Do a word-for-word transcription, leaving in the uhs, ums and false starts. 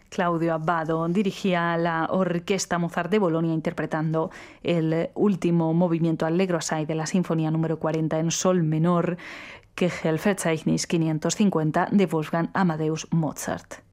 Claudio Abbado dirigía la Orquesta Mozart de Bolonia interpretando el último movimiento Allegro assai de la Sinfonía número cuarenta en sol menor, Köchel-Verzeichnis quinientos cincuenta de Wolfgang Amadeus Mozart.